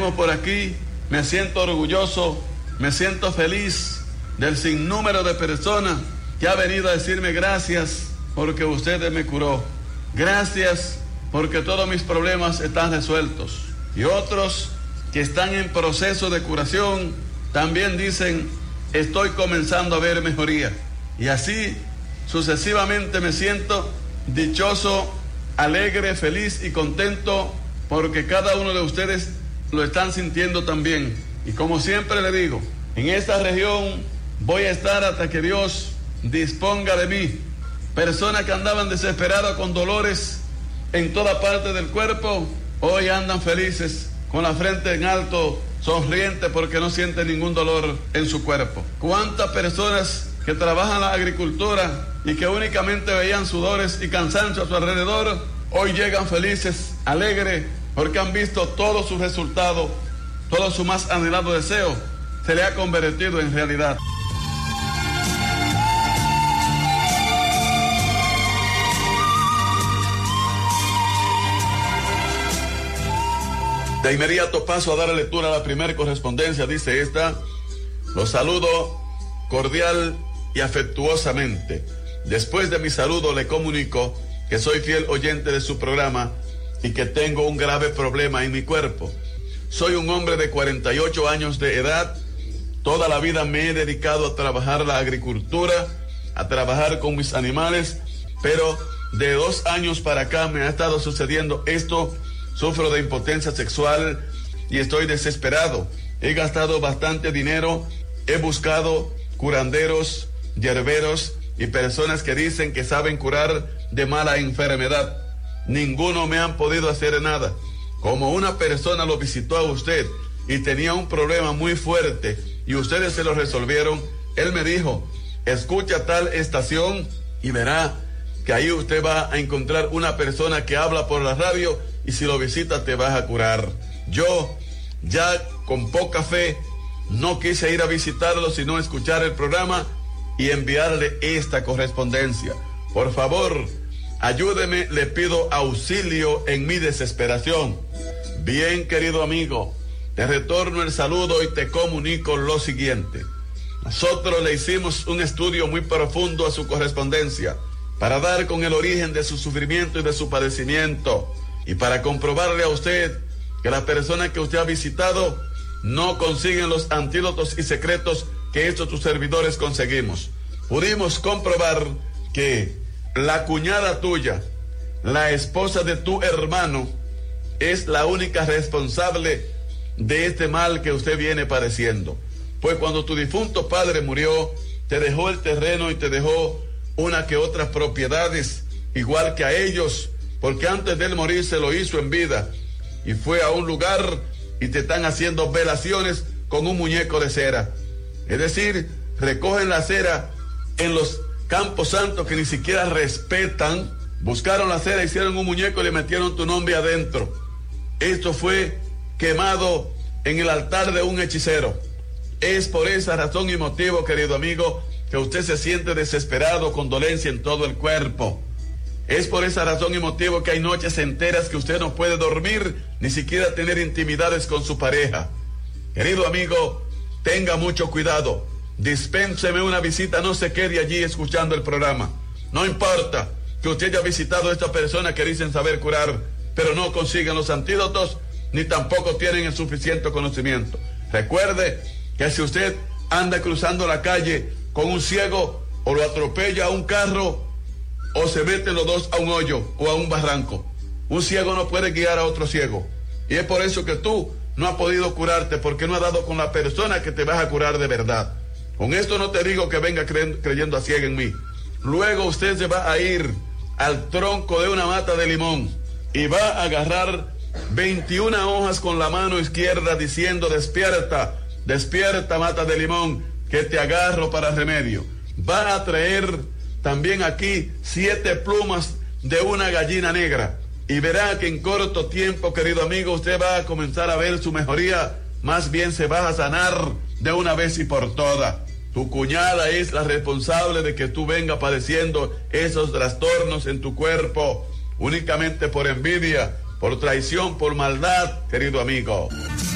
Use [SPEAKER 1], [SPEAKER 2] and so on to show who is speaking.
[SPEAKER 1] tenemos por aquí, me siento orgulloso, me siento feliz del sinnúmero de personas que ha venido a decirme gracias porque usted me curó. Gracias porque todos mis problemas están resueltos. Y otros que están en proceso de curación también dicen, estoy comenzando a ver mejoría. Y así sucesivamente me siento dichoso, alegre, feliz y contento porque cada uno de ustedes lo están sintiendo también. Y como siempre le digo, en esta región voy a estar hasta que Dios disponga de mí. Personas que andaban desesperadas con dolores en toda parte del cuerpo, hoy andan felices, con la frente en alto, sonrientes porque no sienten ningún dolor en su cuerpo. ¿Cuántas personas que trabajan la agricultura y que únicamente veían sudores y cansancio a su alrededor, hoy llegan felices, alegres, porque han visto todo su resultado, todo su más anhelado deseo, se le ha convertido en realidad? De inmediato paso a dar lectura a la primera correspondencia. Dice esta: los saludo cordial y afectuosamente. Después de mi saludo le comunico que soy fiel oyente de su programa y que tengo un grave problema en mi cuerpo. Soy un hombre de 48 años de edad. Toda la vida me he dedicado a trabajar la agricultura, a trabajar con mis animales, pero de 2 años para acá me ha estado sucediendo esto. Sufro de impotencia sexual y estoy desesperado. He gastado bastante dinero, he buscado curanderos, yerberos y personas que dicen que saben curar de mala enfermedad. Ninguno me han podido hacer nada. Como una persona lo visitó a usted y tenía un problema muy fuerte y ustedes se lo resolvieron, él me dijo, escucha tal estación y verá que ahí usted va a encontrar una persona que habla por la radio y si lo visita te vas a curar. Yo, ya con poca fe, no quise ir a visitarlo, sino escuchar el programa y enviarle esta correspondencia. Por favor, ayúdeme, le pido auxilio en mi desesperación. Bien, querido amigo, te retorno el saludo y te comunico lo siguiente. Nosotros le hicimos un estudio muy profundo a su correspondencia para dar con el origen de su sufrimiento y de su padecimiento y para comprobarle a usted que las personas que usted ha visitado no consiguen los antídotos y secretos que estos tus servidores conseguimos. Pudimos comprobar que la cuñada tuya, la esposa de tu hermano, es la única responsable de este mal que usted viene padeciendo. Pues cuando tu difunto padre murió, te dejó el terreno y te dejó una que otras propiedades, igual que a ellos, porque antes de él morir se lo hizo en vida, y fue a un lugar y te están haciendo velaciones con un muñeco de cera. Es decir, recogen la cera en los campos santos que ni siquiera respetan, buscaron la cera, hicieron un muñeco y le metieron tu nombre adentro. Esto fue quemado en el altar de un hechicero. Es por esa razón y motivo, querido amigo, que usted se siente desesperado, con dolencia en todo el cuerpo. Es por esa razón y motivo que hay noches enteras que usted no puede dormir, ni siquiera tener intimidades con su pareja. Querido amigo, tenga mucho cuidado. Dispénseme una visita, no se quede allí escuchando el programa. No importa que usted haya visitado a esta persona que dicen saber curar, pero no consiguen los antídotos, ni tampoco tienen el suficiente conocimiento. Recuerde que si usted anda cruzando la calle con un ciego, o lo atropella a un carro, o se meten los dos a un hoyo o a un barranco. Un ciego no puede guiar a otro ciego. Y es por eso que tú no has podido curarte, porque no has dado con la persona que te vas a curar de verdad. Con esto no te digo que venga creyendo a ciega en mí. Luego usted se va a ir al tronco de una mata de limón y va a agarrar 21 hojas con la mano izquierda diciendo: despierta, despierta mata de limón, que te agarro para remedio. Va a traer también aquí 7 plumas de una gallina negra y verá que en corto tiempo, querido amigo, usted va a comenzar a ver su mejoría. Más bien se va a sanar de una vez y por todas. Tu cuñada es la responsable de que tú vengas padeciendo esos trastornos en tu cuerpo, únicamente por envidia, por traición, por maldad, querido amigo.